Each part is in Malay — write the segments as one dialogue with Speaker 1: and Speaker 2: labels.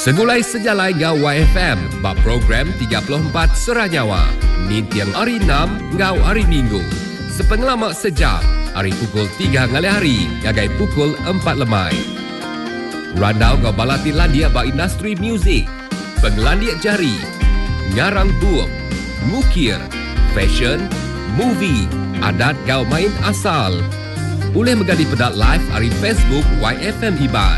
Speaker 1: Segulai sejalai ngau YFM, bab program 34 Seranyawa. Ni tiang hari 6 ngau hari Minggu. Sepengelamak sejam, hari pukul 3 ngalai hari, ngagai pukul 4 lemai. Randau ngau balati landia ba industri muzik, penglandiak jari, ngarang buuk, mukir, fashion, movie, adat ngau main asal. Boleh megadi pedat live hari Facebook YFM Iban.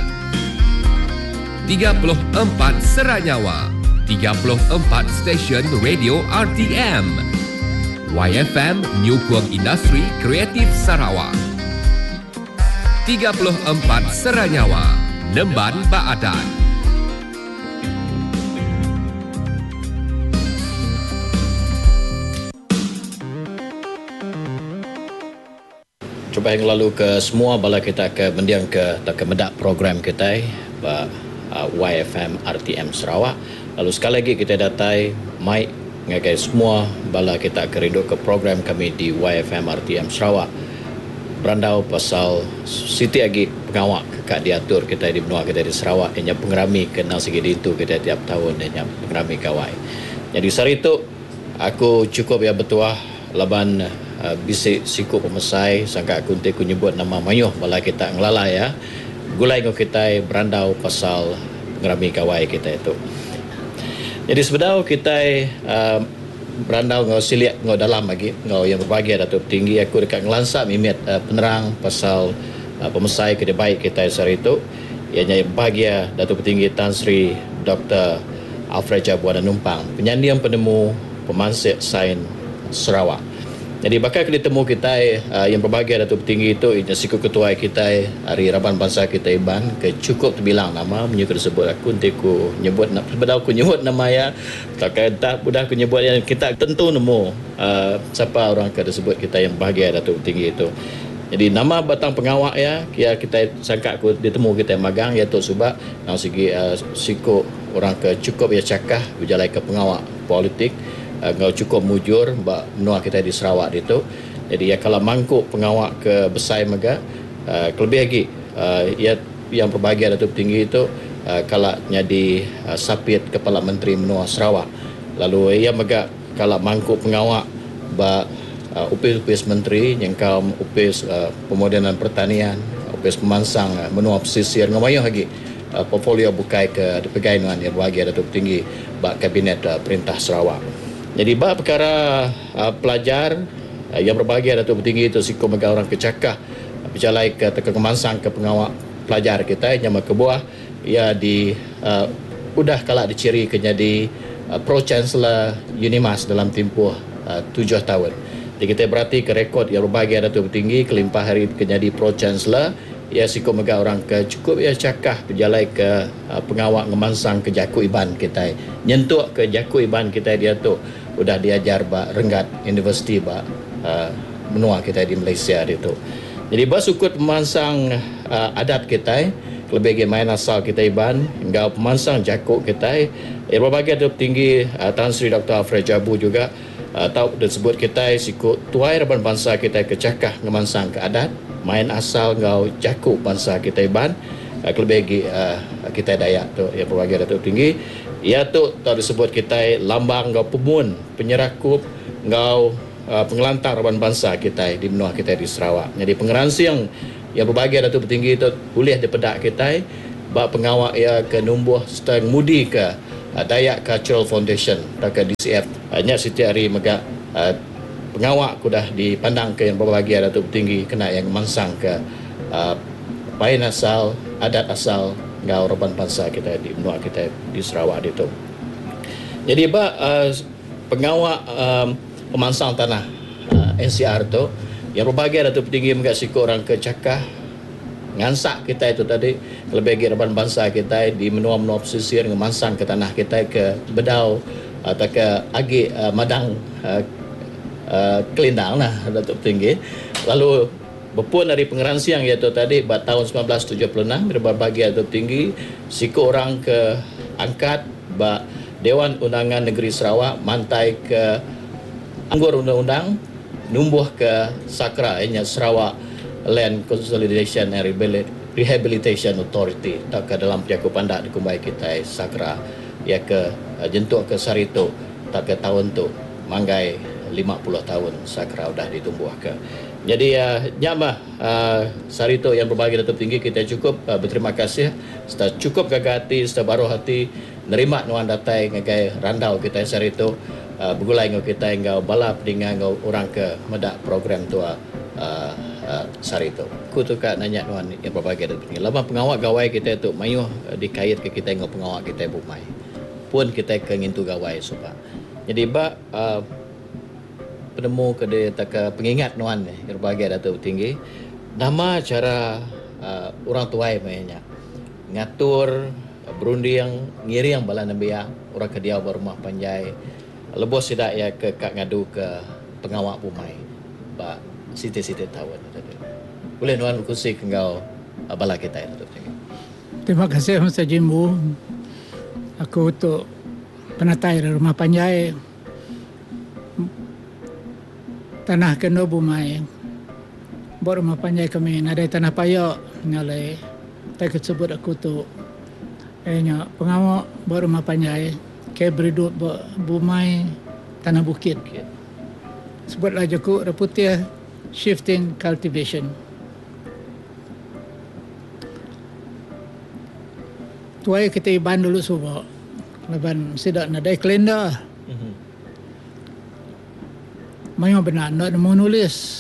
Speaker 1: 34 Seranyawa, 34 stesen radio RTM. YFM menyokong industri kreatif Sarawak. 34 Seranyawa, Nemban Baadan.
Speaker 2: Cuba yang lalu ke semua bala kita ke mendiang ke medak program kita YFM RTM Sarawak. Lalu sekali lagi kita datai mic ngagai semua bala kita kerindu ke program kami di YFM RTM Sarawak. Berandau pasal siti lagi pengawak kekak diatur kita di benua kita di Sarawak yang pengerami kenal segi itu kita tiap tahun yang pengerami kawai. Jadi sehari itu aku cukup ya bertuah laban bisik siku pemesai sangka aku nyebut nama mayuh bala kita ngelalai ya. Gulai ngau kita berandau pasal pengerami kawai kita itu. Jadi sebenarnya kita berandau ngau siliat ngau dalam lagi ngau yang berbahagia Datuk Tinggi aku dekat ngelansak mimit penerang pasal pemesai kerja baik kita sehari itu ianya bahagia Datuk Tinggi Tan Sri Dr. Alfred Jabuana Numpang, penyanyi yang penemu pemansik sains Sarawak. Jadi bakal ditemu kita yang berbahagia Datuk Tinggi itu siku ketua kita hari Raban Bangsa kita Iban ke cukup terbilang nama menyuka disebut aku nyebut sebenarnya aku nyebut nama ya tak mudah aku nyebut yang kita tentu nemu siapa orang ke disebut kita yang bahagia Datuk Tinggi itu. Jadi nama batang pengawak ya kita sangka aku ditemu kita magang iaitu Subak nang segi siku orang ke cukup ya cakah berjalan ke pengawak politik. Ngau cukup mujur menua kita di Sarawak itu. Jadi ya kalau mangkuk pengawak ke besai mega lebih lagi ia yang berbahagia Datuk Tinggi itu kalau jadi sapit kepala menteri menua Sarawak. Lalu ia mega kalau mangkuk pengawak upis menteri yang kaum upis pemodenan pertanian, upis pemansang menua pesisir ngamayuh lagi portfolio bukai ke pegawai yang berbahagia Datuk Tinggi kabinet perintah Sarawak. Jadi perkara pelajar yang berbahagia Datuk Tinggi itu siku mega orang kecakah berjalai ke kemansang ke pengawak pelajar kita yang kebuah ia di udah kala diciri ke jadi Pro Chancellor Unimas dalam tempoh 7 tahun. Jadi kita berarti ke rekod yang berbahagia Datuk Tinggi kelimpah hari ke jadi Pro Chancellor ia siku mega orang ke cukup ia cakah berjalai ke pengawak ngemansang ke Jaku Iban kita nyentuh ke Jaku Iban kita dia tu udah diajar Renggat University menua kita di Malaysia itu. Jadi sukut pemansang adat kita lebih main asal kita Iban hingga pemansang Jaku kita berbagai Datuk Tinggi Tan Sri Dr. Alfred Jabu juga tahu disebut kita siku tuai Raban bangsa kita kecakah ngemansang ke adat main asal ngau Jaku bangsa kita Iban lebih lagi kita Dayak tu yang berbagai Datuk Tinggi ia tu tahu disebut kita lambang ngau pemun penyerakup ngau pengelantang Raban bangsa kita di benua kita di Sarawak. Jadi pengeransi yang berbahagia Datuk Tinggi itu boleh dipedak kita pengawak ia ke numbuh setang mudi ke Dayak Cultural Foundation atau ke DCF hanya setiap hari mega pengawak sudah dipandang ke yang berbahagia Datuk Tinggi kena yang mansang ke pain asal adat asal ngau Raban bangsa kita di benua kita di Sarawak itu. Jadi pengawak pemansang tanah NCR tu yang berbahagia Datuk Tinggi mega siku orang ke cakah ngansak kita itu tadi lebih lagi Raban bangsa kita di menua-menua pesisir ngemansang ke tanah kita ke Bedau atau ke Agi Madang Kelindang lah Datuk Tinggi. Lalu berpun dari pengeransi yang iaitu tadi tahun 1976 berbahagia Datuk Tinggi siku orang ke angkat Dewan Undangan Negeri Sarawak mantai ke anggur undang-undang numbuh ke sakra Sarawak Land Consolidation and Rehabilitation Authority tak ke dalam Piaku Pandak di Kumbai kita Sakra ya ke jentuk ke Sarito tak ke tahun tu manggai 50 tahun Sakra dah ditumbuh ke. Jadi nyamah Sarito yang berbahagia Datuk Tinggi, kita cukup berterima kasih serta cukup gagah hati serta baru hati nerima nuan datai ngagai randau kita Sarito bergulai ngau kita ngau bala pedingan ngau orang ke medak program tua Sarito. Ku tu kak nanya nuan yang berbahagia Datuk Tinggi. Lama pengawal gawai kita tu mayuh dikait ke kita ngau pengawal kita bumai. Pun kita ke ngintu gawai sopa. Jadi penemu ke dia tak pengingat nuan yang berbahagia Datuk Tinggi. Nama cara orang tuai mainnya ngatur berunding ngiri yang bala nambia orang ke dia berumah panjai lebos sidak ya ke kak ngadu ke pengawak bumai ba siti-siti tahun. Boleh nuan berkongsi ke engkau bala kita Datuk Tinggi.
Speaker 3: Terima kasih Mr. Jimbu. Aku untuk penatai rumah panjai tanah kena bumai. Buat rumah panjai kami nadai tanah payok nyalai. Tak sebut aku tu pengawak buat rumah panjai ke berduduk buat bumai tanah bukit. Sebutlah jaku reputia shifting cultivation. Tuai kita iban dulu subak. Leban sidak nadai kalender. Mayo benar nak menulis.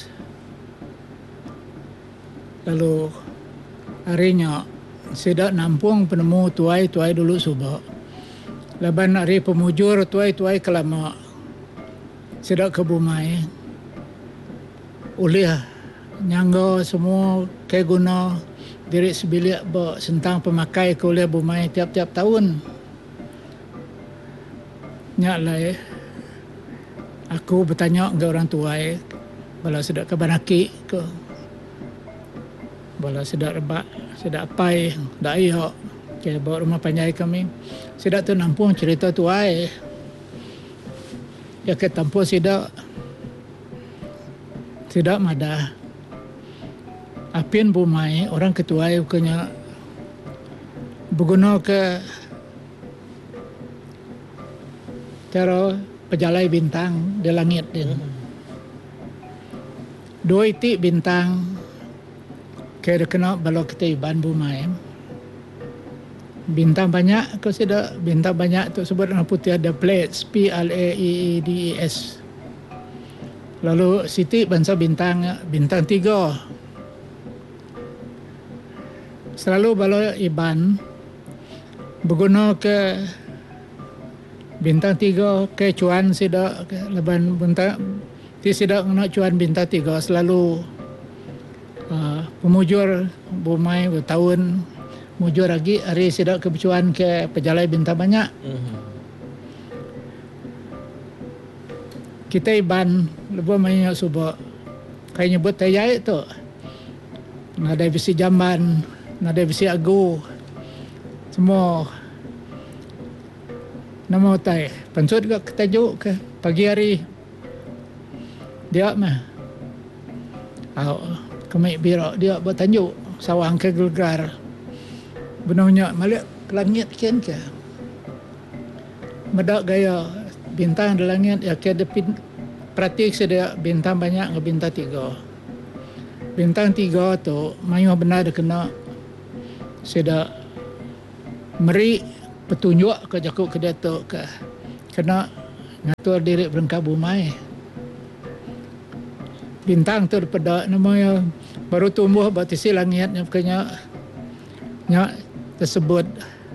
Speaker 3: Lalu harinya sidak nampung penemu tuai dulu subak. Leban hari pemujur tuai kelama. Sidak ke bumai. Ulih nyangga semua ke guna diri sebilik sentang pemakai ke oleh bumai tiap-tiap tahun. Nyak lah aku bertanya ke orang tuai bala sedak ke banaki ke bala sedak rebak sedak apai dak ayo ke bawa rumah panjai kami sedak tu nampung cerita tuai ya ke tampung sedak madah apin bumai orang ketuai bukannya berguna ke cara pejalai bintang di langit din. Dua itik bintang kira kena balok kita iban bumai. Bintang banyak kau sudah bintang banyak tu sebut nama putih ada plates Plaeeds. Lalu siti bangsa bintang 3. Selalu balok iban berguna ke bintang 3 ke cuan sidak leban bintang ti sidak nak cuan bintang 3 selalu pemujur bumai bertahun mujur lagi hari sidak ke cuan ke pejalai bintang banyak. Kita iban lebih banyak subak kayak nyebut tayai tu nada besi jamban nada besi agu semua nama tai pensut ke ketajuk ke pagi hari dia mah kami birak dia bertanjuk sawang ke gelgar benarnya malik ke langit kian ke medak gaya bintang di langit ya ke praktik sedia bintang banyak ke bintang 3 bintang 3 tu mayu benar dia kena sedia meri petunjuk ke jakuk ke datuk ke kena ngatur diri berengkap bumai bintang tu daripada namanya baru tumbuh batisi langitnya kena tersebut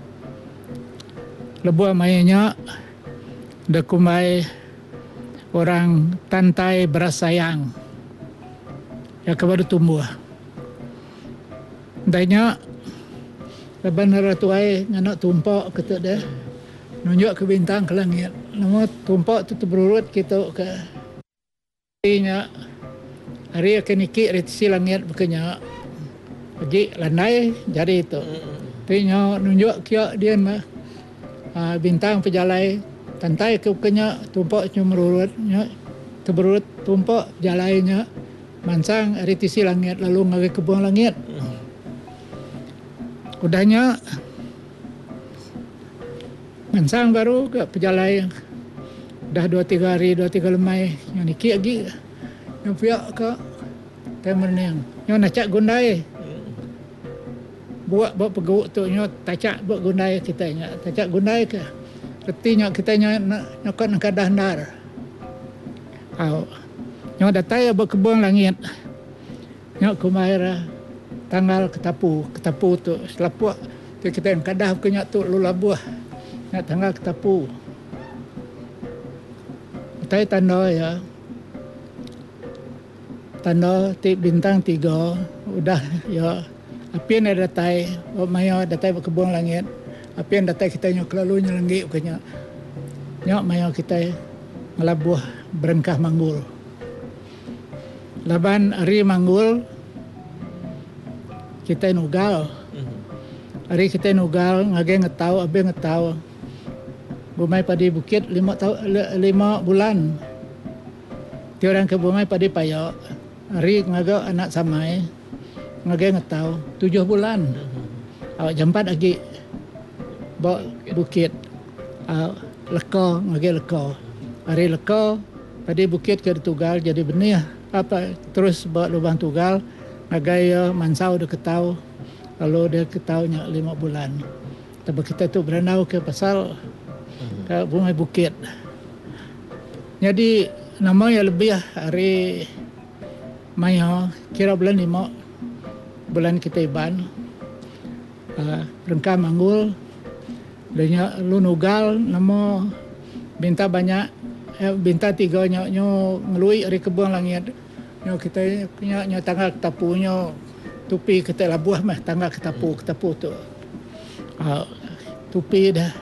Speaker 3: lebuh mainnya dekumai orang tantai beras sayang ya ke baru tumbuh danya leban ratuai nganak tumpak kata dia nunjuk ke bintang ke langit nama tumpak tu berurut kita ke nya hari akan ikik retisi langit bukannya pergi landai jadi itu tapi nunjuk kia dia mah bintang pejalai tantai ke bukannya tumpak cuma berurut tumpak jalainya mansang retisi langit lalu ngagai ke buang langit Udahnya ngansang baru ke pejalai. Dah 2-3 hari, 2-3 lemai. Yang niki lagi. Yang pihak ke temenang. Yang nacak gundai. Buat pegawuk tu. Yang tacak buat gundai kita. Tacak gundai ke. Retinya kita nyokot nak kadah ndar. Yang datai buat kebun langit. Yang kumaira tanggal ketapu tu. Selapuak. Kita yang kadah kenyak tu lulabuah. Nak tanggal ketapu. Tay tanda ya. Tanda bintang 3 udah ya. Apian ada datai, maya datai berkebun langit. Apian datai kita nyok lalu nyelenggi kenya. Nyok maya kita ngelabuh berengkah manggul. Laban hari manggul kita nugal. Hari kita nugal ngage ngetau, abe ngetau. Bumai padi bukit 5 bulan. Ti orang ke bumai padi payo. Hari ngaga anak samai. Ngaga ngetau 7 bulan. Awak jampat lagi. Bawa bukit. Leko, ngaga leko. Hari leko padi bukit ke tugal jadi benih. Terus bawa lubang tugal. Ngaga ya mansau dia ketau. Lalu dia ketaunya 5 bulan. Tapi kita tu beranau ke pasal ke Bumai Bukit. Jadi nama yang lebih hari maya kira bulan 5 bulan kita iban rengkah manggul lu nugal nama binta banyak binta 3 nyo ngelui hari kebun langit nyo kita nyo tanggal ketapu nyo tupi kita labuah mah tanggal ketapu tu tupi dah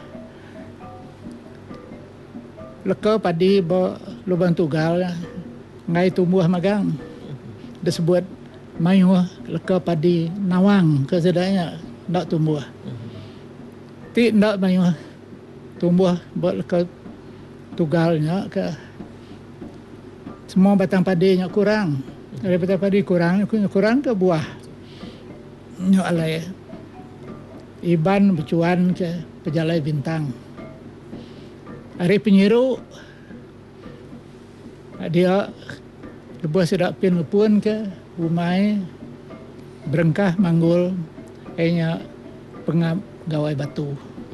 Speaker 3: leka padi bawa lubang tugal ngai tumbuh magang disebut mayu leka padi nawang kesedanya ndak tumbuh ti ndak mayu tumbuh buat leka tugalnya ke semua batang padinya kurang dari batang padi kurang ke buah nyo alai iban bercuan ke pejalai bintang. Hari penyiru dia lebuh sedak pin pun ke Bumai berengkah manggul hanya pengap gawai batu.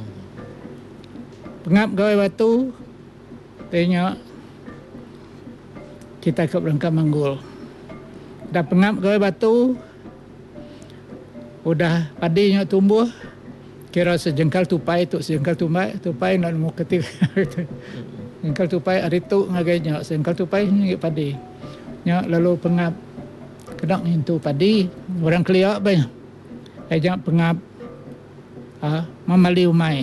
Speaker 3: Pengap gawai batu hanya kita ke berengkah manggul. Dah pengap gawai batu udah padinya tumbuh kira sejengkal tupai nak mau ketik jengkal tupai hari tu ngagainya sejengkal tupai ngik padi nya lalu pengap kedak ngintu padi orang kelia banyak ajak pengap memali umai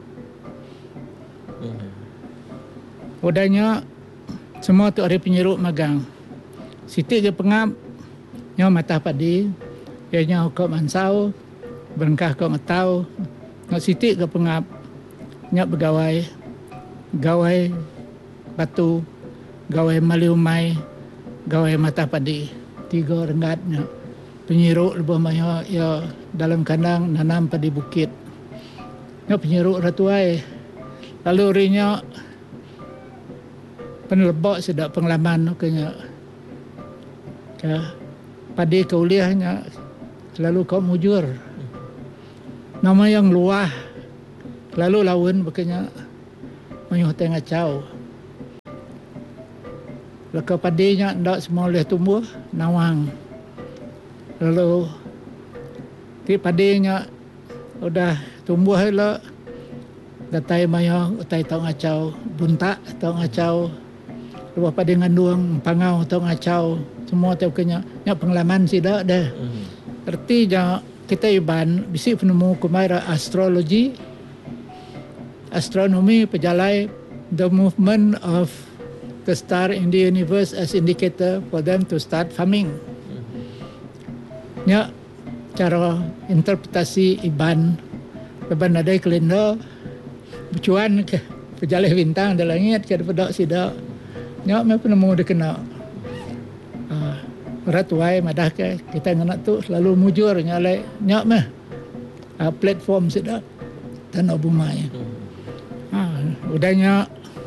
Speaker 3: udahnya semua tu hari penyeruk magang siti je pengap nya mata padi ianya kau mansau berengkah kau ngetau nak sitik ke pengap nyak begawai gawai batu gawai maliumai gawai mata padi 3 renggatnya penyiruk lebih banyak ya dalam kandang nanam padi bukit nyak penyiruk ratuai lalu rinya penelebok sedak pengalaman kenya ke padi kauliahnya lalu kau mujur nama yang luah lalu lawan bekenya mayuh tengah cau leka padinya ndak semua boleh tumbuh nawang lalu ti padinya udah tumbuh lah datai mayuh utai tau ngacau buntak tau ngacau lupa padi ngandung pangau tau ngacau semua tau kenya nya pengalaman sidak dah erti ja kita iban bisi penemu kumaira astrologi astronomi pejalai the movement of the star in the universe as indicator for them to start farming nya cara interpretasi iban beban ada kalender bercuan ke pejalai bintang dalam langit ke pada sidak nya me penemu dikena ratuai madah ke kita nganak tu selalu mujur nyalai nyak mah platform sudah tanah bumai. Udahnya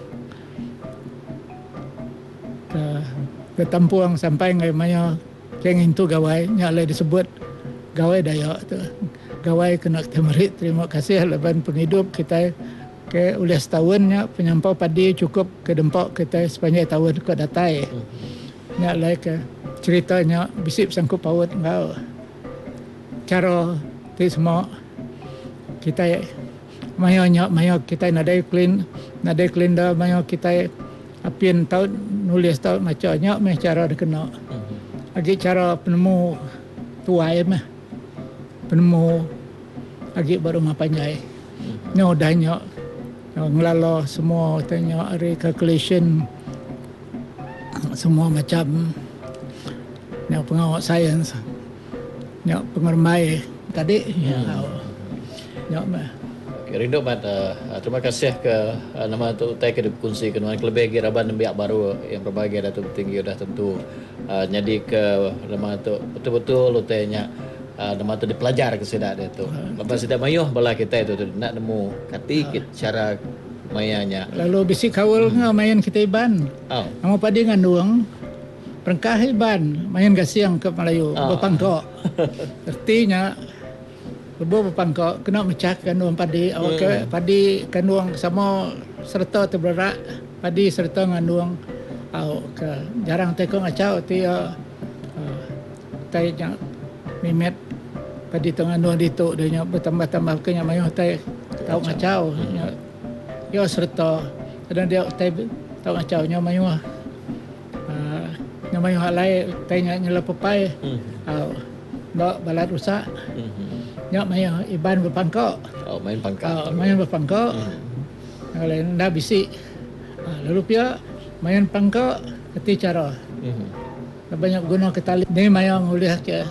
Speaker 3: ketampuang sampai ngai maya keng itu gawai nyalai disebut gawai Dayak tu. Gawai kena temerit, terima kasih leban penghidup kita ke oleh setahunnya penyampau padi cukup ke dempak kita sepanjang tahun ke datai. Nyalai ke ceritanya bisip sangkup paut ngau. Cara ti semua kita maya kita nadai clean dah maya kita apin tahun nulis tahun macamnya meh cara dikena. Lagi cara penemu tuai meh. Penemu lagi baru mapanjai. Nyo danya ngelalo semua tanya recalculation semua macam nyo pengawal sains nyo pengermai tadi nyo meh.
Speaker 2: Rindu mat terima kasih ke nama tu utai ke dikongsi ke nuan kelebih giraban biak baru yang berbagai datu tinggi dah tentu jadi ke nama tu betul-betul utainya nama tu dipelajar ke sedak dia tu. Lepas sedak mayuh bala kita itu tu nak nemu kati cara mayanya.
Speaker 3: Lalu bisi kawal main kita iban. Nama padi ngandung perengkah iban main gasiang ke Melayu berpangkok. Artinya Lebo berpangkok kena mecah kandung padi awak ke padi kandung sama serta terberak padi serta ngandung awak ke jarang teko ngacau ti tai nya mimet padi tengandung dituk dia nya bertambah-tambah ke nya mayuh tai tau ngacau nya yo serta dan dia tai tau ngacau nya mayuh nya mayuh alai tai nya nyela pepai ndak balat rusak. Nyak maya iban berpangkok.
Speaker 2: Main pangkak.
Speaker 3: Main berpangkok. Kalau ndak bisi. Lalu pia main pangkok keti cara. Banyak guna ke tali. Ni maya nguliah ke.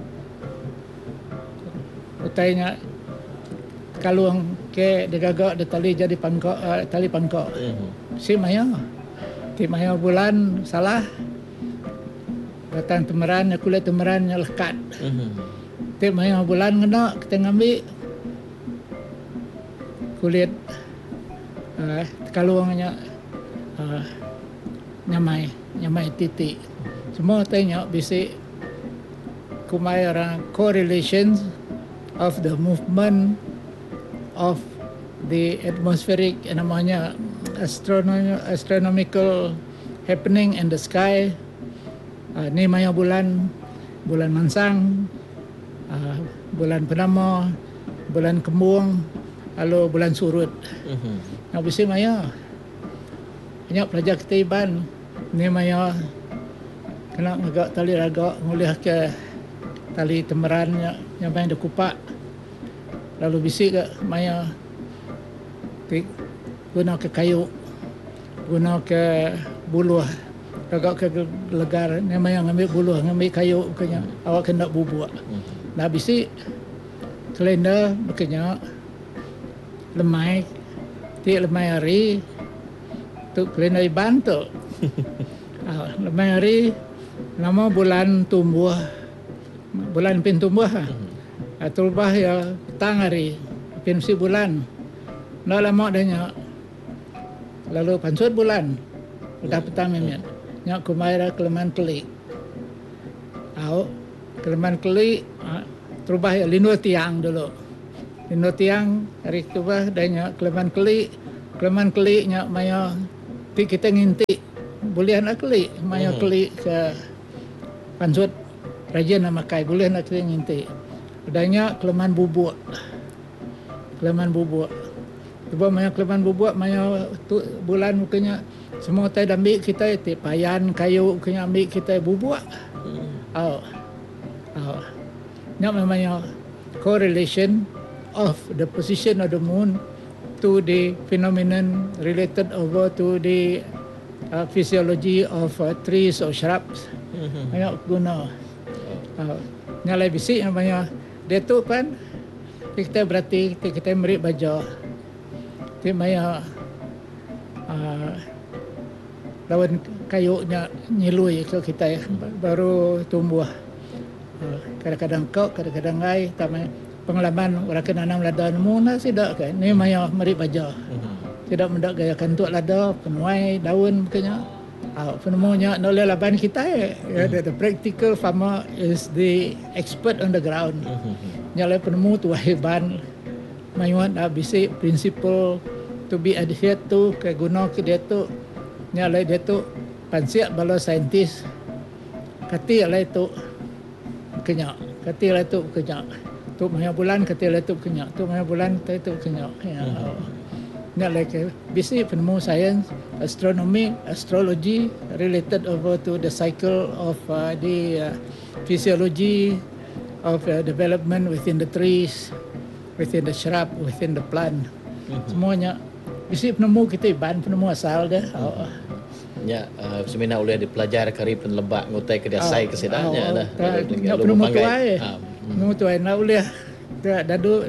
Speaker 3: Utainya kaluang ke digagak de tali jadi pangkok tali pangkok. Si maya. Ti maya bulan salah. Datang temeran kulit temerannya lekat. Tiap maya bulan kena kita ngambil kulit kaluangnya nyamai titik. Semua tanya bisi kumai orang correlations of the movement of the atmospheric namanya astronomical happening in the sky. Ni maya bulan mansang. Bulan Purnama, bulan Kembung, lalu bulan Surut. Nak bisi maya. Banyak pelajar kita iban. Ni maya kena ngagak tali ragak nguliah ke tali temeran yang main dekupak. Lalu bisi ke maya guna ke kayu, guna ke buluh. Ragak ke legar. Ni maya ngambil buluh, ngambil kayu kena awak kena bubuk. Dah bisi kalender bekenya lemai ti lemai hari tu kalender iban tu lemai hari nama bulan tumbuh bulan pin tumbuh tulbah ya tang hari pin si bulan dah lama danya lalu pansut bulan dah petang mimet nyak kumaira keleman kelik keleman kelik terubah ya lino tiang dulu. Lino tiang hari terubah danya keleman kelik nya maya ti kita nginti boleh nak kelik maya kelik ke pansut rajin nak makai boleh nak kita nginti. Danya keleman bubuk. Cuba maya keleman bubuk maya tu bulan mukanya semua tai ambil kita ti payan kayu kena ambil kita bubuk. Nya memang correlation of the position of the moon to the phenomenon related over to the physiology of trees or shrubs. Banyak guna. Nyalai bisi namanya dia tu kan kita berarti kita beri baja. Dia maya lawan kayunya nyilui ke kita baru tumbuh. Kadang-kadang kau, kadang-kadang ngai, tapi pengalaman orang kena nanam lada nemu nak sidak kan ni maya mari baja tidak mendak gaya kantuk lada penuai daun kena penemunya oleh laban kita the practical farmer is the expert on the ground nyale penemu tu ban mayuan bisi principle to be adhered to ke guna ke dia tu nyale dia tu pansiak bala saintis kati alai tu kenya kati alai tu kenya tu maya bulan kati alai tu kenya tu maya bulan tu kenya Not like basic penemu science, astronomy, astrology related over to the cycle of the physiology of development within the trees, within the shrub, within the plant. Semuanya basic penemu kita iban penemu asal dah.
Speaker 2: Ya, semina boleh dipelajari kari penlebak ngutai ke dasai ke sedanya dah.
Speaker 3: Ya penemu tuai. Penemu tuai nak boleh dadu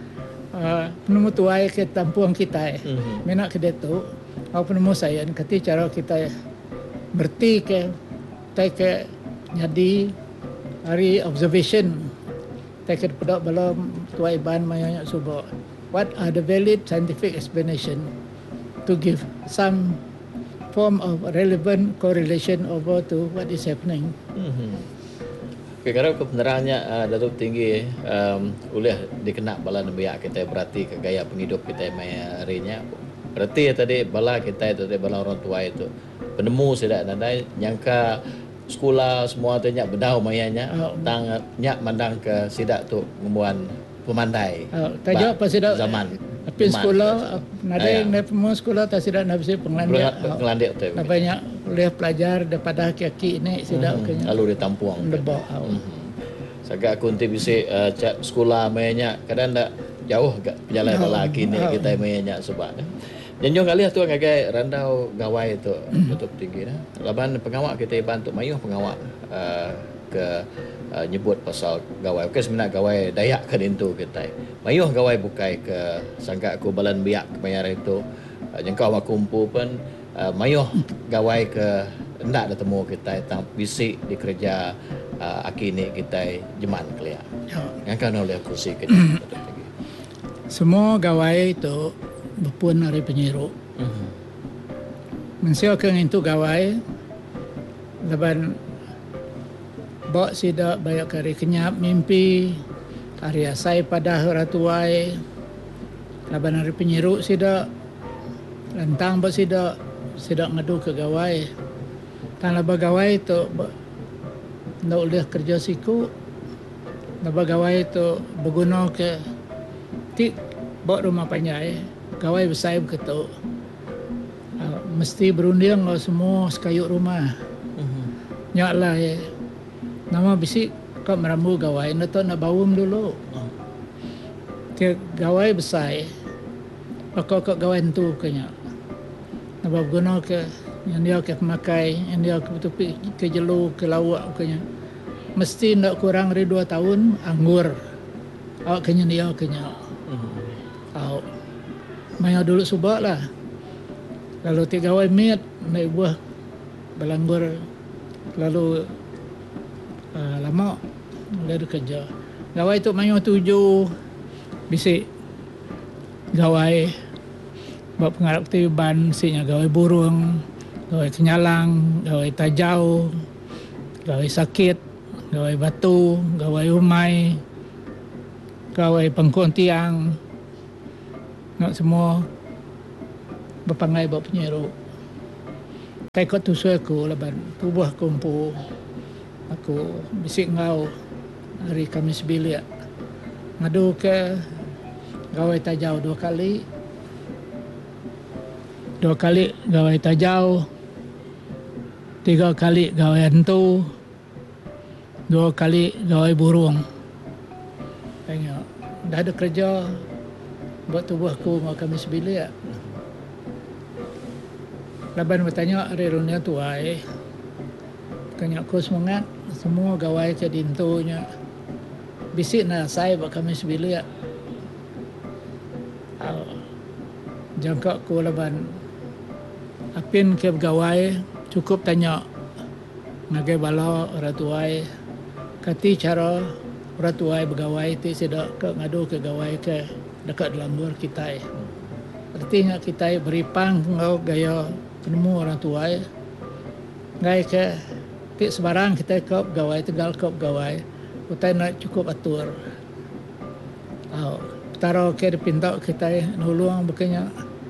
Speaker 3: penemu tuai ke tampuang kita menak ke dia tu au penemu saya kati cara kita berti ke tai ke jadi hari observation tai ke pedak bala tuai ban mayanya subo what are the valid scientific explanation to give some form of relevant correlation over to what is happening.
Speaker 2: Kerana kebenarannya Datuk Tinggi boleh dikenak bala nabiak kita berarti ke gaya penghidup kita harinya. Berarti tadi bala kita itu tadi bala orang tua itu penemu sedak nadai nyangka sekolah semua tu nyak bedau mayanya tang nyak mandang ke sidak tu ngemuan pemandai.
Speaker 3: Tajak pas sidak
Speaker 2: zaman.
Speaker 3: Tapi sekolah nadai semua sekolah tak sidak nak bisa
Speaker 2: penglandik tu.
Speaker 3: Banyak boleh pelajar daripada kaki ni sidak kena.
Speaker 2: Lalu ditampuang.
Speaker 3: Lebak.
Speaker 2: Sagak aku nanti bisa sekolah mayanya kadang tak jauh gak berjalan lelaki ni kita mayanya sebab janjong kali tu ngagai randau gawai tu Datuk Tinggi dah. Laban pengawak kita bantu mayuh pengawak ke nyebut pasal gawai. Okey sebenarnya gawai Dayak ke dintu kita. Mayuh gawai bukai ke sangka aku balan biak bayar itu. Jengkau aku kumpu pun mayuh gawai ke hendak bertemu kita tang bisik di kerja akini kita jeman kelia. Yang kan oleh kursi kita.
Speaker 3: Semua gawai itu berpun hari penyiru. Mensiakan itu gawai leban bak sidak banyak kari kenyap mimpi hari asai pada ratuai leban hari penyiru sidak lantang bak sidak ngadu ke gawai tan laba gawai tu nak boleh kerja siku laba gawai tu berguna ke tik bak rumah panjai gawai besar begitu mesti berunding lah semua sekayuk rumah nyak lah nama bisik kau merambu gawai nak nak bawum dulu ke gawai besar kau gawai tu kenya nak berguna ke yang dia ke pemakai yang dia ke betul ke jelu ke lawak kenya mesti nak kurang dari 2 tahun anggur awak kenya dia kenya awak maya dulu subak lah lalu 3 gawai miat naik buah belanggur lalu lama mulai kerja gawai tu mayu 7 bisik gawai buat pengarap tiban sinya gawai burung gawai kenyalang gawai tajau gawai sakit gawai batu gawai umai gawai pengkon tiang nak semua berpangai buat penyeru tekot tu aku leban tubuh kumpu aku bisik ngau hari Khamis bilik ngadu ke gawai tajau 2 kali gawai tajau 3 kali gawai hantu 2 kali gawai burung tengok dah ada kerja buat tubuh aku mau Khamis bilik laban bertanya hari dunia tuai tanya aku semangat semua gawai ke dintunya bisik nak saya buat kami sebilik jangka aku laban apin ke gawai cukup tanya nagai bala orang tuai kati cara orang tua bergawai ti sedak ke ngadu ke gawai ke dekat dalam luar kita. Artinya kita beripang ngau gaya penemu orang tua. Ngai ke ti sebarang kita ke gawai tegal ke gawai. Utai nak cukup atur. Taro ke pinta kita nulung bekenya.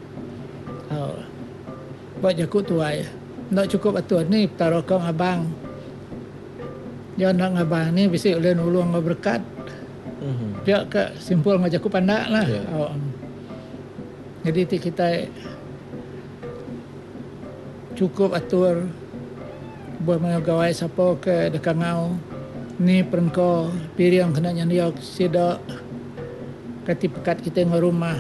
Speaker 3: Buat jakut tuai. Nak cukup atur ni taro ke abang. Dia nak ngabang ni bisa oleh nulung berkat. Dia ke simpul ngajak aku pandak lah. Yeah. Jadi kita cukup atur buat gawai siapa ke dekangau ni perengko piriang kena nyaniok sida kati pekat kita ng rumah.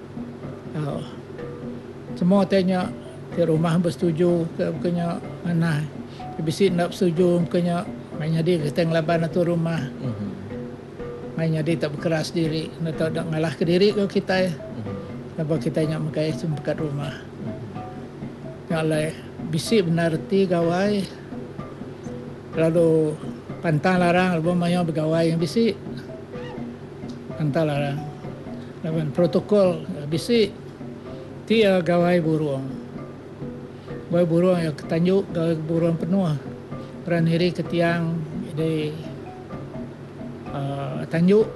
Speaker 3: Semua tanya ke rumah bersetuju ke bukannya mana. Bisi nak setuju bukannya main jadi kita ngelaban atau rumah. Main jadi tak berkeras diri, nak ngalah ke diri ke kita. Lepas kita nak makai sempekat rumah. Kalau bisi benar ti gawai, lalu pantang larang, lalu main bergawai yang bisi. Pantang larang. Lalu protokol bisi dia gawai burung. Gawai burung yang ketanjuk, gawai burung penuh. Peraniri ke tiang di tanjuk.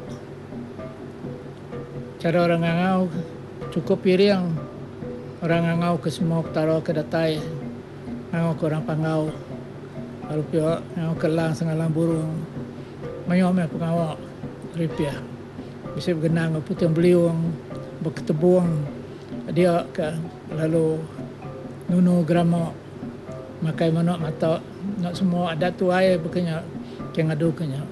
Speaker 3: Cara orang ngangau cukup piring. Orang ngangau ke semua taruh ke datai. Ngangau ke orang pangau. Lalu pihak ngangau ke lang sengalang burung. Mayom yang pengawak ripiah. Bisa bergenang ke putih beliung. Berketebung. Dia ke lalu nunu gramo. Makai manok mata. Nak semua adat tu air berkenyak. Yang adu kenyak.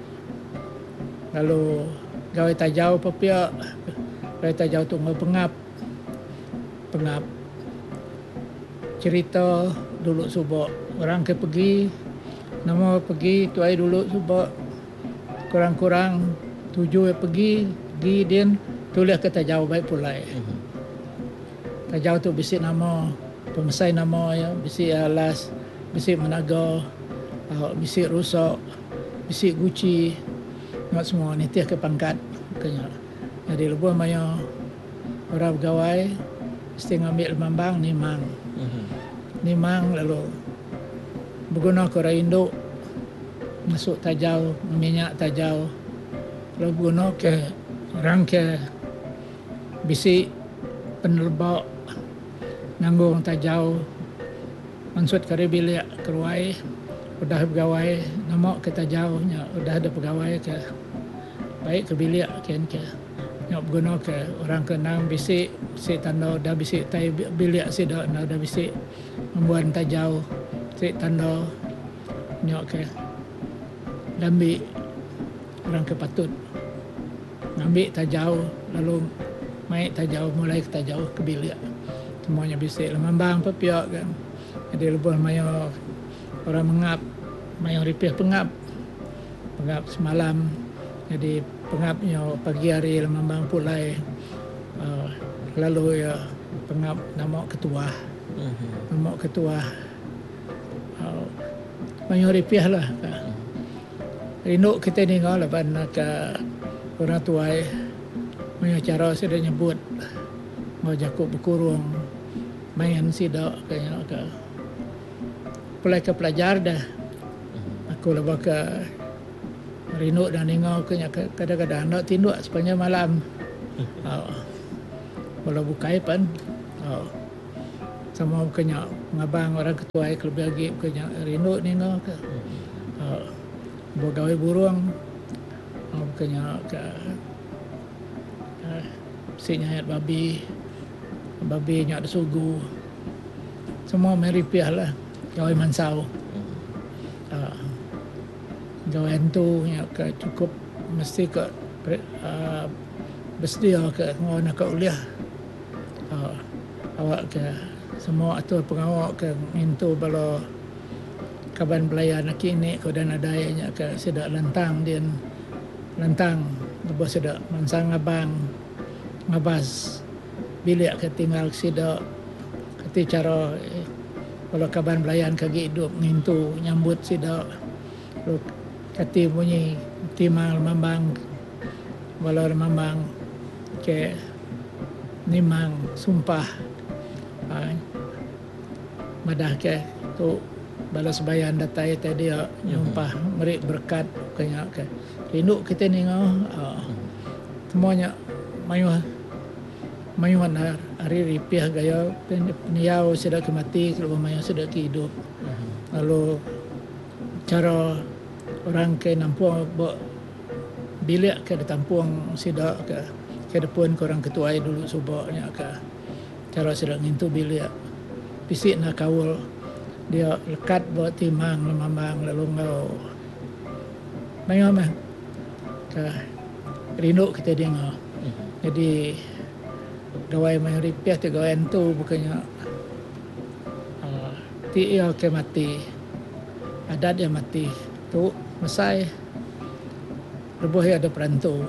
Speaker 3: Lalu gawai tajau papiak. Gawai tajau tu pengap. Pengap. Cerita dulu subak. Orang ke pergi. Nama pergi tu air dulu subak. Kurang-kurang 7 pergi. Pergi din. Tulis ke tajau baik pulai. Tajau tu bisik nama. Pemesai nama ya. Bisik alas. Bisik menaga. Bisik rusak. Bisik guci. Nak semua ni tiap ke pangkat. Jadi lebuh maya orang bergawai mesti ngambil mambang nimang. Nimang lalu berguna ke orang induk masuk tajau, minyak tajau. Lalu berguna ke orang ke bisi penerbak nanggung tajau mansut ke bilik keruai. Udah bergawai, nama ke tajau, udah ada pegawai ke baik ke bilik kian ke. Nak berguna ke orang ke nang bisik tanda dah bisik tai bilik si dah bisik membuat tajau si tanda nyok ke lambi orang ke patut ngambil tajau lalu mai tajau mulai ke tajau ke bilik semuanya bisik lemambang pepiak kan. Jadi lebuh mayo orang mengap, mayo ripih pengap semalam. Jadi pengapnya pagi hari lemambang pulai. Lalu ya pengap nama ketua. Nama ketua. Mayo ripih lah. Rindu kita ni ngau lepas nak orang tua. Mayo cara saya dah nyebut. Mau jakuk berkurung. Main sidak kayak ke. Pulai ke pelajar dah. Aku lepas ke rindu dan ningau ke kadang-kadang nak tinduk sepanjang malam. Kalau bukai pan. Sama bukannya ngabang orang ketua kelebih lagi bukannya rindu ningau ke. Bergawai burung. Bukannya ke si nyayat babi. Babi nyak ada sugu. Semua meripiah lah. Gawai mansau. Gawai tu yang cukup mesti ke bersedia ke nak ke uliah. Awak ke semua atur pengawak ke mintu bala kaban belayan kini ko dan adanya ke sedak lantang din lantang lepas sedak mansang abang ngabas bilik ke tinggal sedak keti cara kalau kaban belayan kaki hidup ngintu nyambut sidak kati bunyi timang mambang walau mambang ke nimang sumpah madah ke tu balas bayan datai tadi nyumpah merik berkat kanya ke rindu kita ni semuanya mayuan hari ripiah gaya peniau sudah kemati kalau mayuan sudah hidup lalu cara orang ke nampuang bilik ke ditampung sidak ke depan ke orang ketua dulu subaknya ke cara sidak ngintu bilik pisik nak kawul dia lekat buat timang lemambang lalu ngau mayuan mah ke rindu kita dengar jadi gawai mayoritas tu gawai tu bukannya dia ke mati adat dia mati tu mesai lebuh ada perantau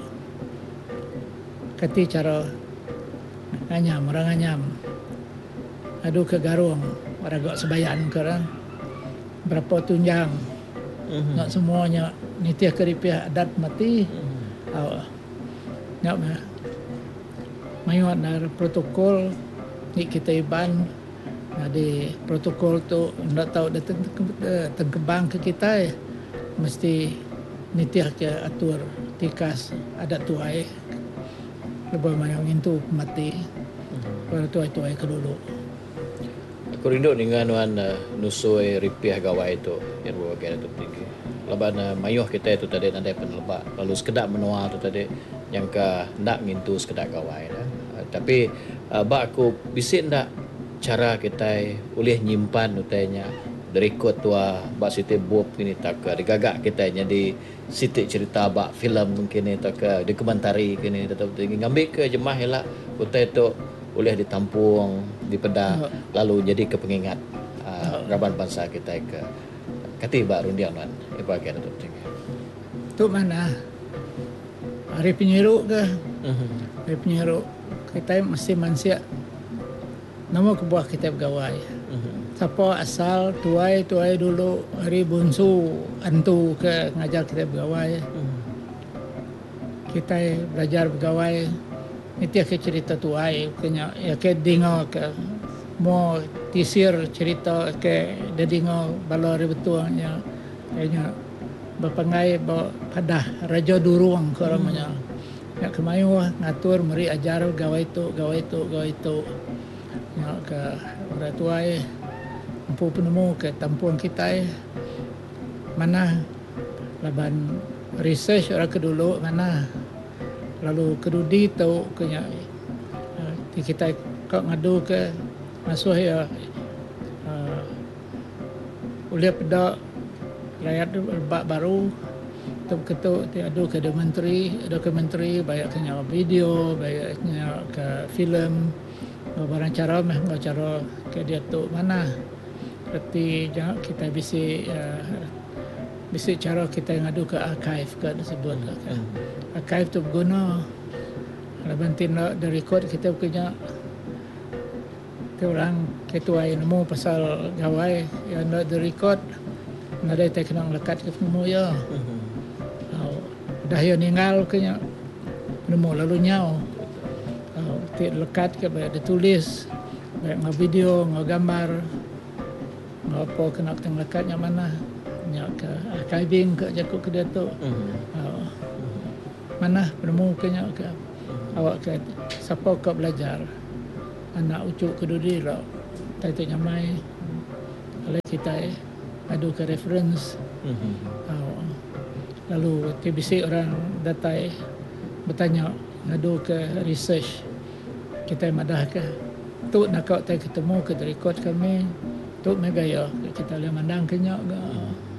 Speaker 3: kati cara nganyam orang nganyam adu ke garung warga sebayan kerang berapa tunjang nak semuanya nitiah keripiah adat mati nak mayuan dari protokol ni kita iban di protokol tu ndak tahu datang kembang ke kita mesti nitiah ke atur tikas adat tuai lebih mayang itu mati pada tuai ke dulu.
Speaker 2: Aku rindu dengan nusui ripiah gawai itu yang berbagai itu tinggi. Laban mayuh kita itu tadi nadai penelebak lalu sekedar menua tu tadi yang ke ndak ngintu sekedar gawai dah. Tapi bak aku bisik ndak cara kita boleh nyimpan utainya dari kod tua bak siti bob ini tak digagak kita jadi siti cerita bak filem mungkin ni tak dokumentari kini tetap ngambil ke jemaah elak utai tu boleh ditampung dipedah lalu jadi kepengingat raban bangsa kita ke kati bak rundian man bagian tu
Speaker 3: tu mana hari penyeruk ke hari penyeruk kita mesti manusia nama kebuah kita bergawai siapa asal tuai dulu hari bunsu antu ke ngajar kita bergawai kita belajar bergawai itu ke cerita tuai kena ya ke dengar ke mau tisir cerita ke dia dengar balari betulnya kayaknya berpangai padah raja durung ke namanya ya kemayu ngatur meri ajar gawai itu ya ke orang tuai mampu penemu ke tampuan kita mana laban research orang kedulu mana lalu kedudi tahu kenya kita kau ngadu ke masuk ya uliap dak rakyat bak baru ketuk adu ke dokumentari banyaknya video banyaknya ke filem barang cara mah cara ke dia tu mana berarti jangan kita bisi cara kita ngadu ke archive ke disebut ke archive tu guna laban tindak dari record kita punya orang ketua yang nemu pasal gawai yang nak di record ada teknang lekat ke nemu ya dah yang ninggal kenya nemu lalu nyau lekat ke baik ditulis baik ngau video ngau gambar ngau apa kena teng lekatnya mana nya ke archiving ke jakut ke dia tu mana penemu kenya ke awak ke siapa kau belajar anak ucuk kedudi lah tai nyamai kalau kita adu ke reference lalu TBC orang datai bertanya ngadu ke research kita madah ke tu nak kau ketemu ke record kami tu megaya kita le mandang kenyak ke